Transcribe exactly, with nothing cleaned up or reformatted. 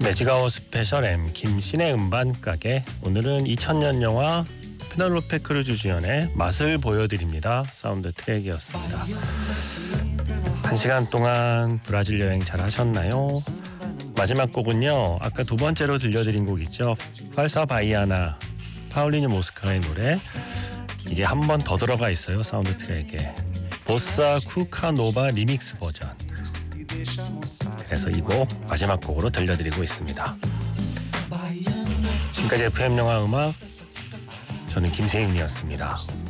매직아웃 스페셜 M 김신의 음반가게. 오늘은 이천 년 영화 페넬로페 크루즈 주연의 맛을 보여드립니다. 사운드 트랙이었습니다. 한 시간 동안 브라질 여행 잘 하셨나요? 마지막 곡은요, 아까 두 번째로 들려드린 곡 있죠, 팔사 바이아나, 파울리뉴 모스카의 노래. 이게 한 번 더 들어가 있어요, 사운드 트랙에. 보사 쿠카노바 리믹스 버전. 그래서 이 곡 마지막 곡으로 들려드리고 있습니다. 지금까지 에프엠 영화 음악, 저는 김세임이었습니다.